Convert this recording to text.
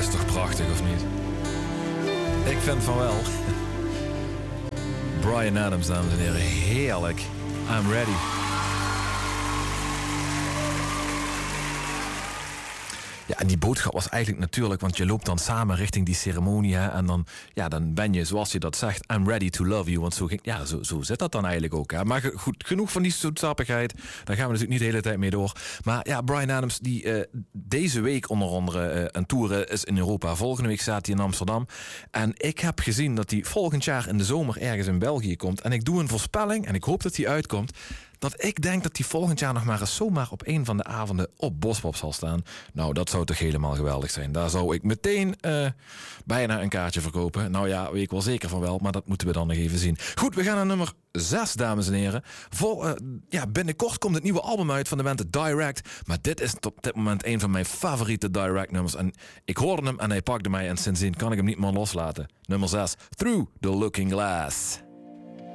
Is toch prachtig, of niet? Ik vind van wel. Bryan Adams, dames en heren. Heerlijk. I'm ready. Ja, en die boodschap was eigenlijk natuurlijk, want je loopt dan samen richting die ceremonie, hè, en dan ben je, zoals je dat zegt, I'm ready to love you. Want zo zit dat dan eigenlijk ook. Hè. Maar goed, genoeg van die zoetsappigheid. Daar gaan we natuurlijk niet de hele tijd mee door. Maar ja, Bryan Adams, die deze week onder andere een tour is in Europa. Volgende week staat hij in Amsterdam. En ik heb gezien dat hij volgend jaar in de zomer ergens in België komt. En ik doe een voorspelling, en ik hoop dat hij uitkomt, dat ik denk dat hij volgend jaar nog maar eens zomaar op een van de avonden op Bospop zal staan. Nou, dat zou toch helemaal geweldig zijn. Daar zou ik meteen bijna een kaartje verkopen. Nou ja, weet ik wel zeker van wel, maar dat moeten we dan nog even zien. Goed, we gaan naar nummer 6, dames en heren. Binnenkort komt het nieuwe album uit van de band Direct. Maar dit is op dit moment een van mijn favoriete Direct nummers. En ik hoorde hem en hij pakte mij en sindsdien kan ik hem niet meer loslaten. Nummer 6, Through the Looking Glass.